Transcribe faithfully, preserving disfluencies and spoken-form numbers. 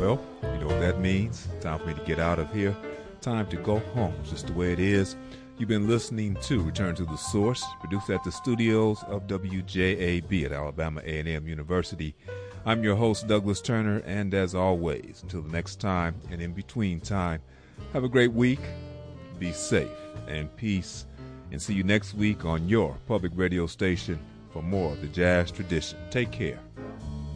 Well, you know what that means. Time for me to get out of here. Time to go home. It's just the way it is. You've been listening to Return to the Source, produced at the studios of W J A B at Alabama A and M University. I'm your host, Douglas Turner, and as always, until the next time and in between time, have a great week, be safe, and peace, and see you next week on your public radio station for more of the jazz tradition. Take care.